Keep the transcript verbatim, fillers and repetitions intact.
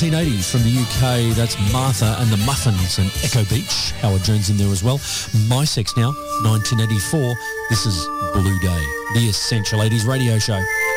nineteen eighties from the U K. That's Martha and the Muffins and Echo Beach. Howard Jones in there as well. My Sex now, nineteen eighty-four. This is Blue Day, the Essential eighties radio show.